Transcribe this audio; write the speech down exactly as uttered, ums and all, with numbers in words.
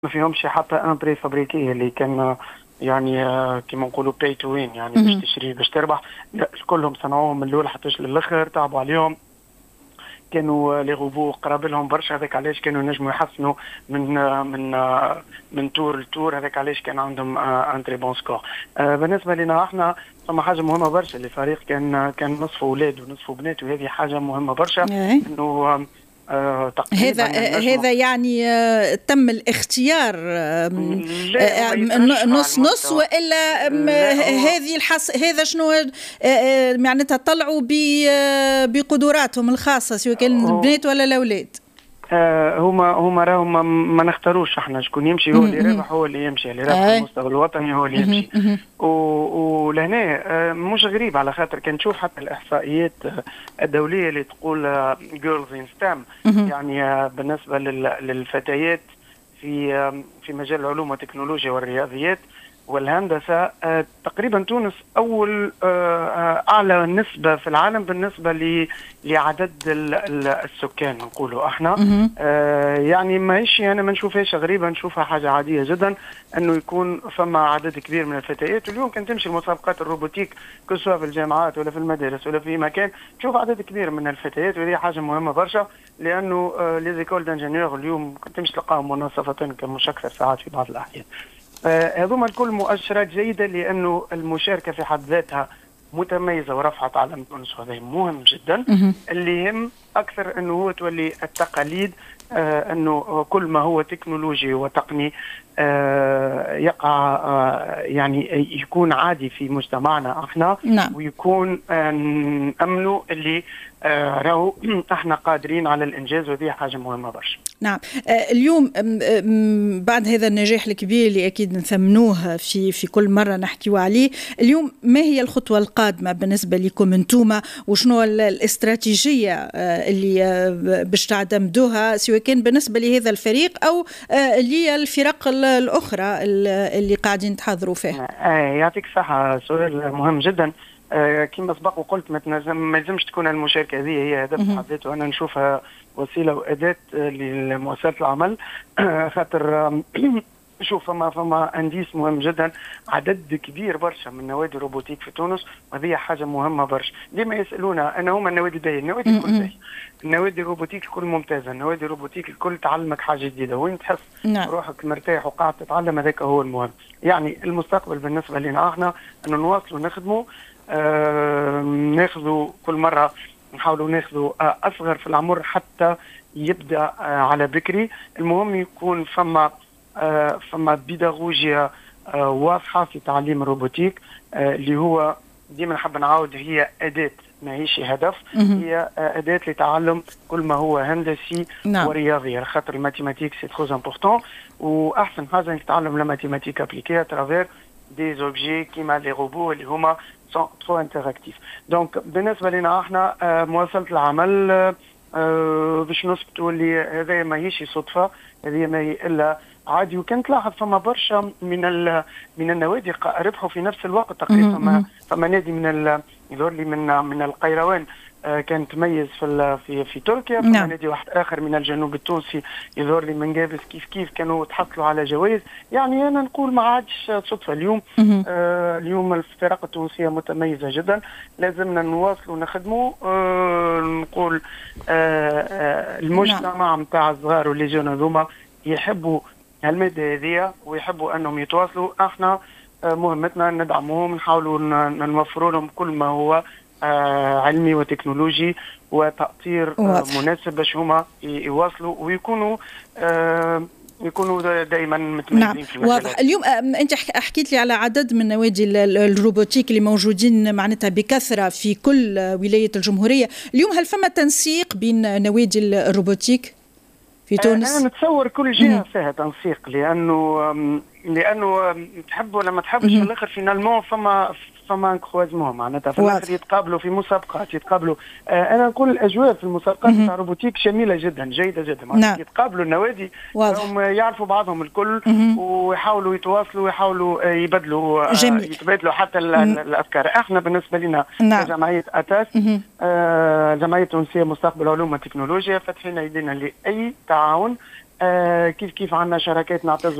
ما فيهمش حتى ان بري فابريكي اللي كان يعني كيما نقولوا باي تو وين، يعني باش تشري باش تربح. لا، كلهم صنعوهم من الاول حتى للاخر، تعبوا عليهم، كانوا لي روبو قراب لهم برشا. هذاك علاش كانوا نجموا يحسنوا من من من تور لتور. هذاك علاش كان عندهم ان تري بون سكور. بالنسبه لنا احنا فما حاجه مهمه برشا، الفريق كان كان نصفه اولاد ونصفه بنات، وهذه حاجه مهمه برشا. انه آه هذا هذا يعني آه تم الاختيار آه نص نص والا هذه الحص هذا شنو آه معناتها طلعوا بقدراتهم الخاصه سواء كان البنات ولا الاولاد؟ آه هما هما راهم ما نختاروش احنا شكون يمشي، هو اللي رابح هو اللي يمشي، اللي رابح على المستوى الوطني هو اللي يمشي. ولهنا آه مش غريب، على خاطر كان نشوف حتى الاحصائيات الدوليه اللي تقول جيرلز ان ستام، يعني آه بالنسبه للفتيات في آه في مجال العلوم والتكنولوجيا والرياضيات والهندسة. آه تقريبا تونس أول آه أعلى نسبة في العالم بالنسبة لعدد السكان نقولوا احنا. آه يعني ماهيش أنا ما نشوفهاش غريبة، نشوفها حاجة عادية جدا أنه يكون فما عدد كبير من الفتيات. واليوم كان تمشي المسابقات الروبوتيك كسوا في الجامعات ولا في المدارس ولا في مكان تشوف عدد كبير من الفتيات، وهذه حاجة مهمة برشا. لأنه آه ليزيكول دانجينيور اليوم كنت تمشي تلقاهم مناصفة كمش أكثر ساعات في بعض الأحيان. هذوما الكل مؤشرات جيدة، لأنه المشاركة في حد ذاتها متميزة ورفعت علم تونس، وهذا مهم جدا. اللي يهم أكثر أنه هو تولي التقاليد، آه أنه كل ما هو تكنولوجي وتقني آه يقع آه يعني يكون عادي في مجتمعنا احنا. نعم. ويكون آه نأمنوا اللي آه راهو احنا قادرين على الانجاز، وهذه حاجه مهمه برشا. نعم. آه اليوم آه بعد هذا النجاح الكبير اللي اكيد نثمنوه في في كل مره نحكيوا عليه، اليوم ما هي الخطوه القادمه بالنسبه لكم انتوما، وشنو الاستراتيجيه آه اللي آه باش تعتمدوها سواء كان بالنسبه لهذا الفريق او آه للفرق الاخرى اللي قاعدين تحضروا فيها؟ آه يعطيك الصحه، سؤال مهم جدا. آه كما سبق وقلت ما لازمش تكون المشاركه هذه هي هدف في حد ذاته، انا نشوفها وسيله واداه لمؤسسه العمل. آه خاطر آه شوف فما فما انديس مهم جدا، عدد كبير برشا من نوادي روبوتيك في تونس، وهذه حاجه مهمه برشا. ديما يسالونا انا هما النوادي باهيه، النوادي الكل باهيه، النوادي الروبوتيك الكل ممتازه، النوادي الروبوتيك الكل تعلمك حاجه جديده، وين تحس نعم. روحك مرتاح وقاعد تتعلم، هذاك هو المهم. يعني المستقبل بالنسبه لنا احنا انه نواصلوا نخدموا، آه ناخذوا كل مره نحاولوا ناخذوا آه اصغر في العمر حتى يبدا آه على بكري. المهم يكون فما آه فما بيداغوجيا آه واضحه في تعليم الروبوتيك، آه اللي هو ديما نحب نعاود هي اداه ماهيش هدف، هي آه اداه لتعلم كل ما هو هندسي نعم. ورياضي، خاطر الماتيماتيك سي ترو امبورطون. واحسن حاجه انك تتعلم لا ماتيماتيك ابليكي اترافير دي زوبجي كيما لي روبو اللي هما سون ترو انتراكتيف. دونك بالنسبه لنا احنا آه مواصله العمل آه باش نثبتوا اللي هذا ماهيش صدفه، هذه ما هي الا عادي. وكانت تلاحظ فما برشا من من النوادي ربحوا في نفس الوقت تقريبا. فما فما نادي من يظهر لي من من القيروان آه كان تميز في في في تركيا. فما نادي واحد اخر من الجنوب التونسي يظهر لي من جابس كيف كيف كانوا تحصلوا على جوائز. يعني انا نقول ما عادش صدفه اليوم. آه اليوم الفرق التونسيه متميزه جدا، لازمنا نواصلوا نخدموا. آه نقول آه آه المجتمع نتاع الصغار والليجون هذوما يحبوا هالمادة هذه ويحبوا أنهم يتواصلوا. احنا مهمتنا ندعمهم، نحاولوا نوفروا لهم كل ما هو علمي وتكنولوجي وتأطير مناسب باش هما يواصلوا ويكونوا يكونوا دائما متميزين. نعم. في واضح. اليوم انت حكيت لي على عدد من نوادي الروبوتيك اللي موجودين معناتها بكثره في كل ولايه الجمهوريه. اليوم هل فما تنسيق بين نوادي الروبوتيك في تونس؟ أنا نتصور كل جهة فيها تنسيق، لأنه لأنه تحب ولا ما تحبش في الآخر فينالمون فما فما كروازمون، معناتها في الآخر يتقابلوا في مسابقات يتقابلوا. آه أنا نقول الأجواء في المسابقات تاع روبوتيك شميلة جدا جيدة جدا. نعم. يتقابلوا النوادي هم يعرفوا بعضهم الكل ويحاولوا يتواصلوا ويحاولوا يبدلوا جميل. يتبادلوا حتى الأفكار. احنا بالنسبة لنا نعم. كجمعية أتاس آه جمعية تونسية مستقبل علوم وتكنولوجيا فاتحين يدينا لأي تعاون آه كيف كيف عندنا شركات نعتز